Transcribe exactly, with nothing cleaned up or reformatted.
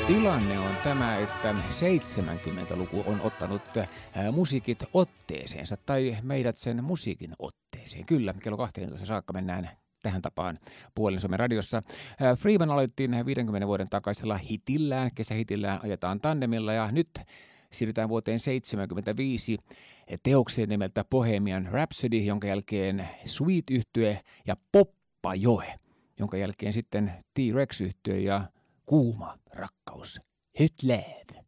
Tilanne on tämä, että seitsemänkymmentäluku on ottanut musiikit otteeseensa, tai meidät sen musiikin otteeseen. Kyllä, kello kahteentoista saakka mennään tähän tapaan Puolen Suomen radiossa. Freeman aloitti viidenkymmenen vuoden takaisella hitillään, kesähitillään ajetaan tandemilla, ja nyt siirrytään vuoteen seitsemänkymmentäviisi teokseen nimeltä Bohemian Rhapsody, jonka jälkeen Sweet-yhtye ja Poppajoe, jonka jälkeen sitten T-Rex-yhtye ja Kuuma rakkaus, Hot Love.